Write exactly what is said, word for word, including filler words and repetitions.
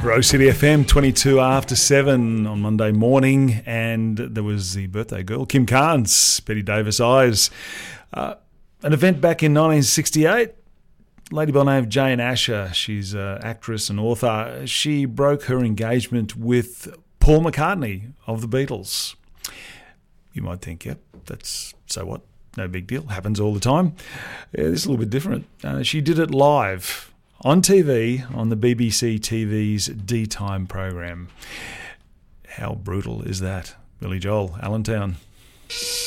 Rose City F M, twenty-two after seven on Monday morning, and there was the birthday girl, Kim Carnes, Betty Davis Eyes. Uh, an event back in nineteen sixty-eight, a lady by the name of Jane Asher, she's an actress and author, she broke her engagement with Paul McCartney of the Beatles. You might think, yep, that's, so what? No big deal, happens all the time. Yeah, this is a little bit different. Uh, she did it live on T V, on the B B C T V's D Time program. How brutal is that? Billy Joel, Allentown.